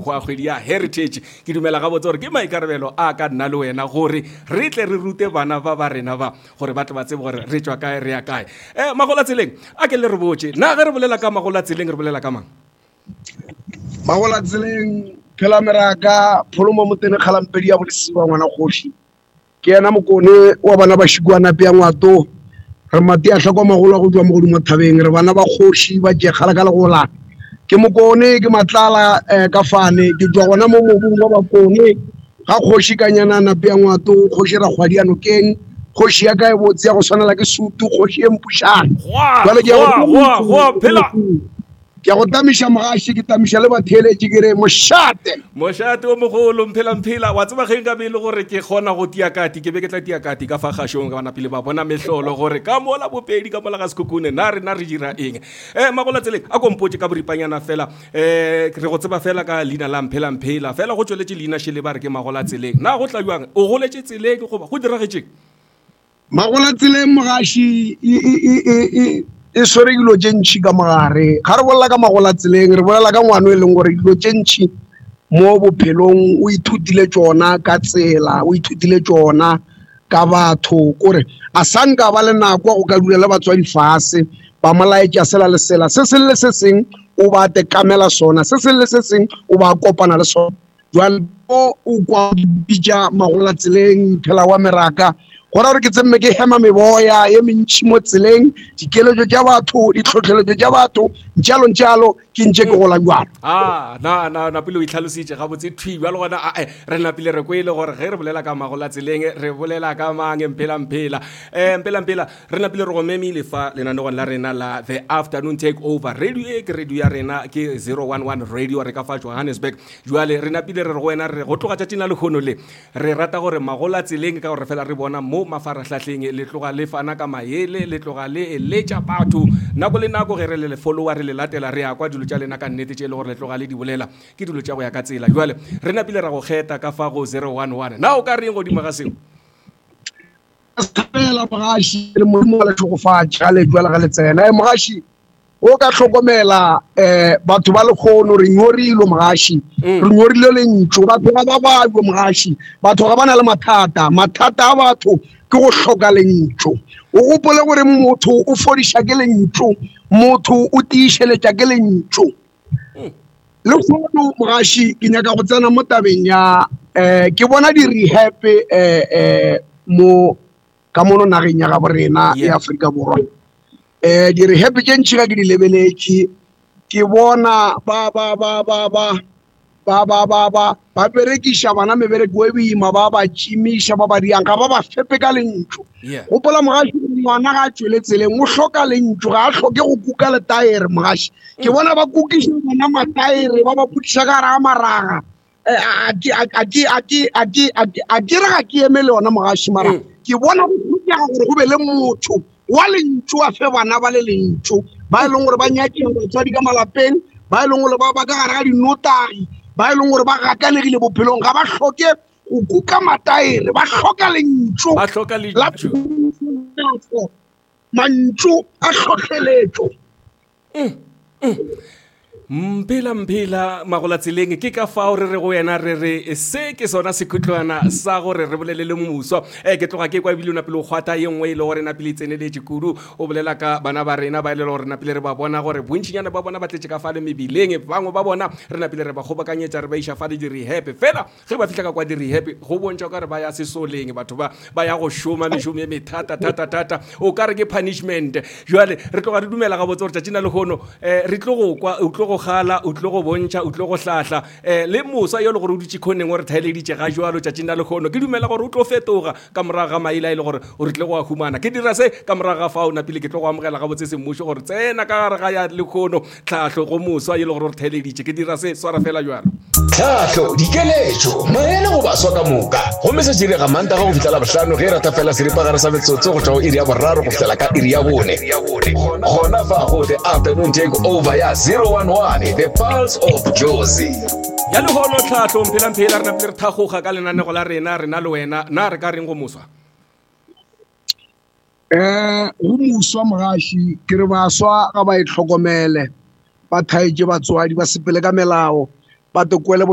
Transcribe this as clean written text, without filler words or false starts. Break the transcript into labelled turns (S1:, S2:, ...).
S1: mokgwa kgwedi ya heritage ke dumela ga botse gore ke maikarabelo a ka nna le wena gore re tle re rute bana ba rena ba gore ba tle ba tsebe gore re tswa kae re ya kae Magola Tseleng a ke le re botse na ge re bolela ka Magola Tseleng re bolela ka mang
S2: Magola Tseleng phela meraka pholomo motene khalampedi ya bolisiwa ngwana khoshi ke yena mokone wa bana ba shikwana pe ya ngwato re mati a hloko magola go tswa mo godimo thabeng re bana ba khoshi ba je khala kala gola ke mokone ke matlala ka fane ke tswa gona mo mobung wa bakone ga khoshi ka nyana na pe ya ngwato khoshi ra khwadi ya nokeng khoshi ya ka e botse ya go swanela ke sutu khoshi e mpushana
S1: jwale ke phela
S2: ke go tamisha magashi ke tamisha le batheletši ke re moshate
S1: o mogolo mphela wa tseba ge nka bele gore ke kgona go tia kati ke be ke tla tia kati ka fa gashong ka bana pele ba bona mehlolo gore ka mola bopedi ka mola ga sekukune na re dira eng Magola Tseleng a kompotse ka boripanyana fela re go tseba fela ka leina la mphela fela go tsweletse leina shele ba re ke Magola Tseleng na go tla jwang o goletse Tseleng go ba go diragetseng
S2: Magola Tseleng mogashi e swere dilo tše ntšhi ka mogare ga re bolela ka Magola Tseleng re bolela ka ngwana e leng gore dilo tše ntšhi mo bophelong o ithutile tšona ka tsela o ithutile tšona ka batho kore a sanka ba le nako go ka dula le batswadi fase ba molaetša sela le sela se se le se seng o ba tekamela sona se se le se seng o ba kopana le sona jwale o kwa bitša Magola Tseleng phela wa meraka gora re ke tsemme ke hema meboya ye mentši mo tseleng dikeletšo tša batho ditlhotlheletšo tša batho ntšalo ke ntše ke gola jwalo
S1: na pele o itlhalositše gabotse thwi jalo gona re napile re kwele gore ge re bolela ka Magola Tseleng re bolela ka mang mphela re napile re go memile fa lenanegong la rena la the afternoon take over radio e ke radio ya rena ke 011 radio re ka fa Johannesburg jwale re napile re go wena re go tloga tšatši na le kgono le re rata gore Magola Tseleng ka gore fela re bona mo mafarahlatleng le tloga le fana ka maele le tloga le eletša batho nako le nako ge re le follower re le latela re ya kwa dilo tša lena ka nnete tše le gore le tloga le di bolela ke dilo tša go ya ka tsela jwale re napile ra go kgetha ka fa go 011 na o ka reng godimo ga seo
S2: fela mogashi re mo le tšhogofatša le jwala ga le tsena mogashi o ka hlokomela batho ba lekgono re nyorilwe mogashi re nyorile lentšo batho ba babago mogashi batho ga ba na le mathata a batho ke go hloka lentšo o gopole gore motho o fodiša ke lentšo motho o tiišeletša ke lentšo le kgono mogashi ke nyaka go tsena mo tabeng ya ke bona di-rehab mo ka mono nageng ya ga borena ya Afrika Borwa di-rehab tše ntšhi ka ke di lebeletše ke bona ba berekiša bana mebereko e boima ba ba tšimiša ba ba diang ga ba ba fepe ka lentšo gopola mogaši ngwana ga a tšwele tseleng o hloka lentšo ga a hloke go kuka letaere mogaši ke bona ba kukiša bana mataere ba ba putiša ka gare ga maraga a ke re ga ke eme le yona mogaši mara ke bona go tlhokega gore go be le motho wa lentšo a fe bana ba le lentšo ba e leng gore ba nyakile batswadi ka malapeng ba e leng gore ba ka gare ga dinotagi ba e leng gore ba gakanegile bophelong ga ba hloke go kuka mataere ba hloka lentšo mantšo a hlotlheletšo
S1: mphela Magola Tseleng ke ka fao re go wena re se ke sona sekhutlwana sa gore re bolele le mmuso ke tloga ke kwa ebile o napile o kgwata ye nngwe e le gore napile tseneletše kudu o bolela ka bana ba rena ba e le gore napile re ba bona gore bontšinyana ba bona ba tletše ka fa le mebileng bangwe ba bona re napile re ba kgobakanyetša re ba iša fa le di-rehab fela ge ba fitlha ka kwa di-rehab go bontšha ka re ba ya sesoleng batho ba ya go šoma mešomo ye methata o ka re ke punishment jwale re tloga re dumela ga botse gore tšatši na le kgono re tlo go kwa o tlo go gala o tlo go bontšha o tlo go hlahla le mosa yo le gore o dutše khoneng o re thaeleditše ga jwalo tšatši na le kgono ke dumela gore o tlo fetoga ka morago ga maila e le gore o re tle go a humana ke dira se ka morago ga fao napile ke tlo go amogela ga botse semmušo gore tsena ka gare ga ya le kgono tlhahlo go mosa ye le gore o re thaeleditše ke dira se swara fela jwalo
S3: tlhahlo dikeletšo maele go baswa ka moka gomme se direga manta ga go fitlhela bohlano ge e rata fela seripagare sa metsotso go tšwa go iri ya boraro go fitlhela ka iri ya bone gona fa go the afternoon take over ya 011 the pulse of Jozi
S1: ya le hono tlhahlo mphela re napile re thagoga ka lenanego la rena re na le wena na re ka reng go moswa
S2: go moswa mogaši ke re baswa ga ba e tlhokomele ba thaetše batswadi ba sepele ka melao ba tokwele